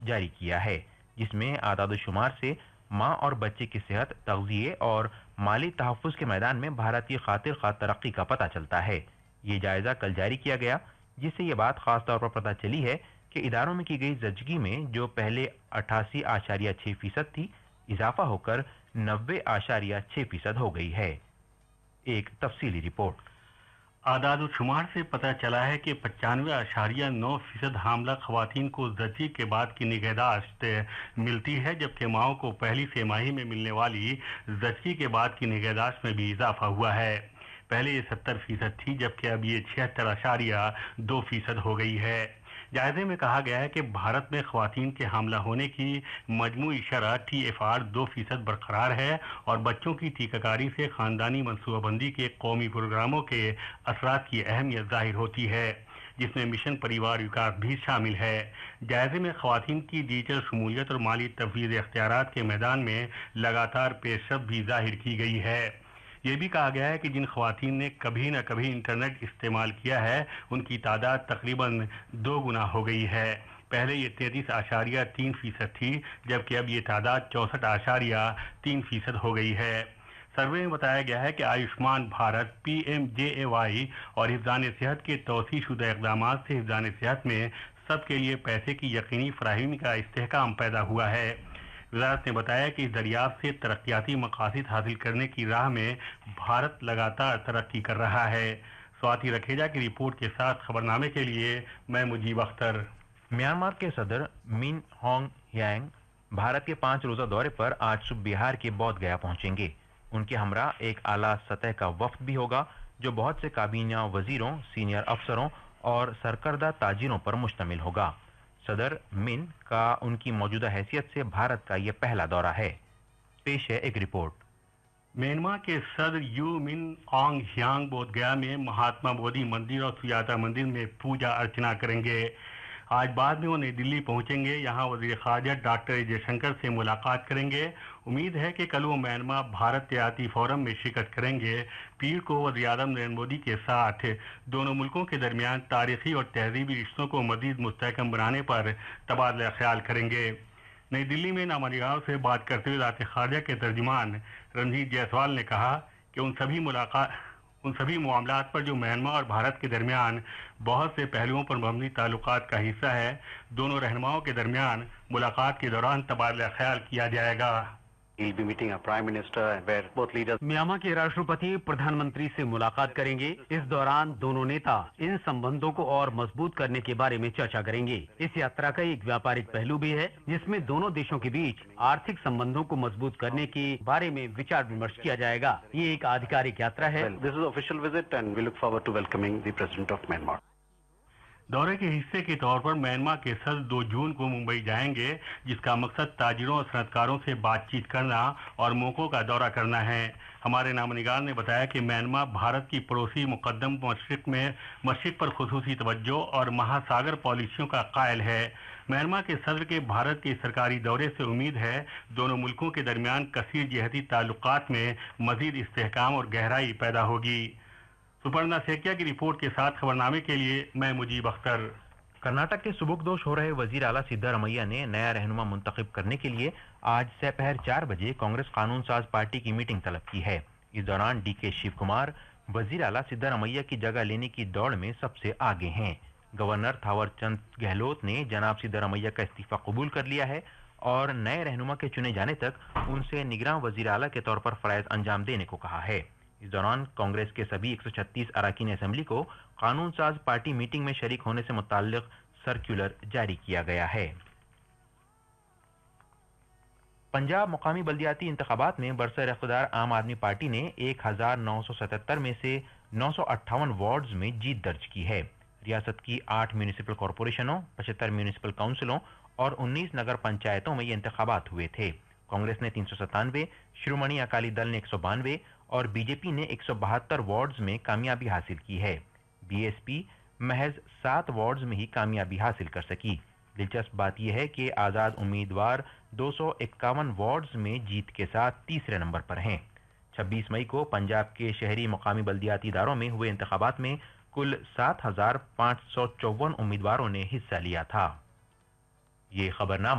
جاری کیا ہے، جس میں اعداد و شمار سے ماں اور بچے کی صحت، تغذیے اور مالی تحفظ کے میدان میں بھارت کی خاطر خواہ ترقی کا پتہ چلتا ہے۔ یہ جائزہ کل جاری کیا گیا، جس سے یہ بات خاص طور پر پتہ چلی ہے کہ اداروں میں کی گئی زچگی میں جو پہلے 88.6% تھی، اضافہ ہو کر 90.6% ہو گئی ہے۔ ایک تفصیلی رپورٹ۔ اعداد و شمار سے پتہ چلا ہے کہ 95.9% حاملہ خواتین کو زچگی کے بعد کی نگہداشت ملتی ہے، جبکہ ماؤں کو پہلی سہ ماہی میں ملنے والی زچگی کے بعد کی نگہداشت میں بھی اضافہ ہوا ہے۔ پہلے یہ 70% تھی، جبکہ اب یہ 76.2% ہو گئی ہے۔ جائزے میں کہا گیا ہے کہ بھارت میں خواتین کے حاملہ ہونے کی مجموعی شرح TFR 2% برقرار ہے اور بچوں کی ٹیکہ کاری سے خاندانی منصوبہ بندی کے قومی پروگراموں کے اثرات کی اہمیت ظاہر ہوتی ہے، جس میں مشن پریوار وکاس بھی شامل ہے۔ جائزے میں خواتین کی ڈیجیٹل شمولیت اور مالی تفویض اختیارات کے میدان میں لگاتار پیش رفت بھی ظاہر کی گئی ہے۔ یہ بھی کہا گیا ہے کہ جن خواتین نے کبھی نہ کبھی انٹرنیٹ استعمال کیا ہے، ان کی تعداد تقریباً 2 گنا ہو گئی ہے۔ پہلے یہ 33.3% تھی، جبکہ اب یہ تعداد 64.3% ہو گئی ہے۔ سروے میں بتایا گیا ہے کہ آیوشمان بھارت، PMJAY اور حفظان صحت کے توسیع شدہ اقدامات سے حفظان صحت میں سب کے لیے پیسے کی یقینی فراہمی کا استحکام پیدا ہوا ہے۔ وزارت نے بتایا کہ اس دریافت سے ترقیاتی مقاصد حاصل کرنے کی راہ میں بھارت لگاتار ترقی کر رہا ہے۔ سواتی رکھیجا کی رپورٹ کے ساتھ خبرنامے کے لیے میں مجیب اختر۔ میانمار کے صدر من ہانگ ہیانگ بھارت کے 5 روزہ دورے پر آج صبح بہار کے بودھ گیا پہنچیں گے۔ ان کے ہمراہ ایک اعلیٰ سطح کا وفد بھی ہوگا جو بہت سے کابینہ وزیروں، سینئر افسروں اور سرکردہ تاجروں پر مشتمل ہوگا۔ صدر من کا ان کی موجودہ حیثیت سے بھارت کا یہ پہلا دورہ ہے۔ پیش ہے ایک رپورٹ۔ میانمار کے صدر یو من آنگ ہیانگ بودھ گیا میں مہاتما بودھی مندر اور سجاتا مندر میں پوجا ارچنا کریں گے۔ آج بعد میں وہ نئی دلی پہنچیں گے، یہاں وزیر خارجہ ڈاکٹر جے شنکر سے ملاقات کریں گے۔ امید ہے کہ کل وہ میانمار بھارت تجارتی فورم میں شرکت کریں گے۔ پیر کو وزیر اعظم نریندر مودی کے ساتھ دونوں ملکوں کے درمیان تاریخی اور تہذیبی رشتوں کو مزید مستحکم بنانے پر تبادلہ خیال کریں گے۔ نئی دلی میں نامہ نگاروں سے بات کرتے ہوئے وزارت خارجہ کے ترجمان رنجیت جیسوال نے کہا کہ ان سبھی معاملات پر جو میانمار اور بھارت کے درمیان بہت سے پہلوؤں پر مبنی تعلقات کا حصہ ہے، دونوں رہنماؤں کے درمیان ملاقات کے دوران تبادلہ خیال کیا جائے گا۔ He'll be meeting our Prime Minister where both leaders Myanmar کے راشٹرپتی پردھان منتری سے ملاقات کریں گے۔ اس دوران دونوں نیتا ان سمبندوں کو اور مضبوط کرنے کے بارے میں چرچا کریں گے۔ اس یاترا کا ایک ویاپارک پہلو بھی ہے، جس میں دونوں دیشوں کے بیچ آرتھک سمبندوں کو مضبوط کرنے کے بارے میں وچار ومرش کیا جائے گا۔ یہ ایک آدھکارک یاترا ہے۔ well, this is an official visit and we look forward to welcoming the President of Myanmar. دورے کے حصے کے طور پر میانمار کے صدر 2 جون کو ممبئی جائیں گے، جس کا مقصد تاجروں اور صنعت کاروں سے بات چیت کرنا اور موقعوں کا دورہ کرنا ہے۔ ہمارے نامہ نگار نے بتایا کہ میانمار بھارت کی پڑوسی مقدم مشرق پر خصوصی توجہ اور مہاساگر پالیسیوں کا قائل ہے۔ میانمار کے صدر کے بھارت کے سرکاری دورے سے امید ہے دونوں ملکوں کے درمیان کثیر جہتی تعلقات میں مزید استحکام اور گہرائی پیدا ہوگی۔ سپرنا سیکیا کی رپورٹ کے ساتھ خبرنامے کے لیے میں مجیب اختر۔ کرناٹک کے سبکدوش ہو رہے وزیر اعلیٰ سدھارمیہ نے نیا رہنما منتخب کرنے کے لیے آج سپہر 4 بجے کانگریس قانون ساز پارٹی کی میٹنگ طلب کی ہے۔ اس دوران ڈی کے شیو کمار وزیر اعلیٰ سدھارمیہ کی جگہ لینے کی دوڑ میں سب سے آگے ہیں۔ گورنر تھاور چند گہلوت نے جناب سدھارمیہ کا استعفیٰ قبول کر لیا ہے اور نئے رہنما کے چنے جانے تک ان سے نگراں وزیر اعلیٰ کے طور پر فرائض انجام دینے کو کہا ہے۔ اس دوران کانگریس کے سبھی 136 اراکین اسمبلی کو قانون ساز پارٹی میٹنگ میں شریک ہونے سے متعلق سرکولر جاری کیا گیا ہے۔ پنجاب مقامی بلدیاتی انتخابات میں برسر اقتدار عام آدمی پارٹی نے 1977 میں سے 958 وارڈز میں جیت درج کی ہے۔ ریاست کی 8 میونسپل کارپوریشنوں، 75 میونسپل کونسلوں اور 19 نگر پنچایتوں میں یہ انتخابات ہوئے تھے۔ کانگریس نے 397، شرومنی اکالی دل نے 192 اور بی جے پی نے 172 وارڈز میں کامیابی حاصل کی ہے۔ بی ایس پی محض 7 وارڈز میں ہی کامیابی حاصل کر سکی۔ دلچسپ بات یہ ہے کہ آزاد امیدوار 251 وارڈز میں جیت کے ساتھ تیسرے نمبر پر ہیں۔ 26 مئی کو پنجاب کے شہری مقامی بلدیاتی اداروں میں ہوئے انتخابات میں کل 7554 امیدواروں نے حصہ لیا تھا۔ ये खबरनामा